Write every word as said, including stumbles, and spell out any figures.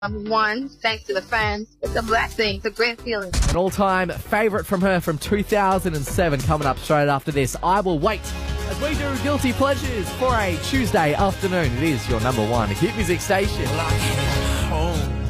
Number one, thanks to the fans. It's a blessing. It's a great feeling. An all-time favourite from her from two thousand seven coming up straight after this. I Will Wait as we do Guilty Pleasures for a Tuesday afternoon. It is your number one hit music station. Well, I came home